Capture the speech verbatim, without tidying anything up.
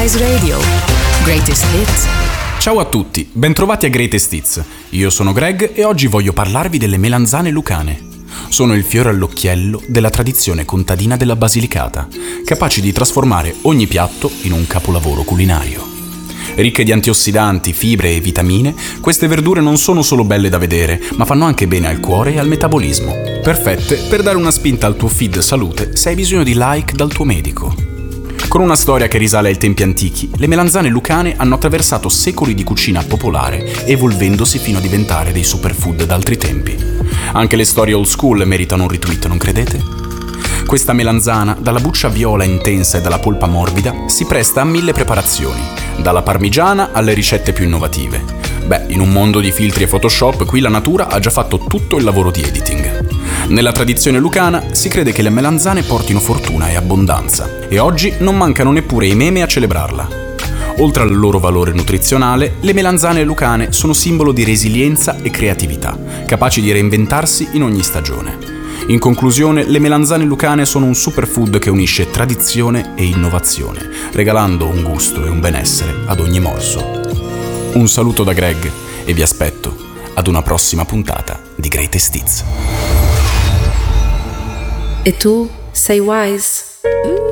Wise Radio. Greatest Hits. Ciao a tutti, bentrovati a Greatest Hits. Io sono Greg e oggi voglio parlarvi delle melanzane lucane. Sono il fiore all'occhiello della tradizione contadina della Basilicata, capaci di trasformare ogni piatto in un capolavoro culinario. Ricche di antiossidanti, fibre e vitamine, queste verdure non sono solo belle da vedere, ma fanno anche bene al cuore e al metabolismo. Perfette per dare una spinta al tuo feed salute se hai bisogno di like dal tuo medico. Con una storia che risale ai tempi antichi, le melanzane lucane hanno attraversato secoli di cucina popolare, evolvendosi fino a diventare dei superfood d'altri tempi. Anche le storie old school meritano un retweet, non credete? Questa melanzana, dalla buccia viola intensa e dalla polpa morbida, si presta a mille preparazioni, dalla parmigiana alle ricette più innovative. Beh, in un mondo di filtri e Photoshop, qui la natura ha già fatto tutto il lavoro di editing. Nella tradizione lucana si crede che le melanzane portino fortuna e abbondanza, e oggi non mancano neppure i meme a celebrarla. Oltre al loro valore nutrizionale, le melanzane lucane sono simbolo di resilienza e creatività, capaci di reinventarsi in ogni stagione. In conclusione, le melanzane lucane sono un superfood che unisce tradizione e innovazione, regalando un gusto e un benessere ad ogni morso. Un saluto da Greg e vi aspetto ad una prossima puntata di Greatest Hits. E tu sei wise?